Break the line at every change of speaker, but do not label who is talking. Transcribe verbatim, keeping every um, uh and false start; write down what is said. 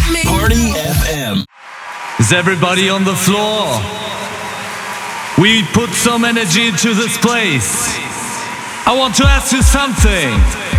Party F M.
Is everybody on the floor? We put some energy into this place. I want to ask you something.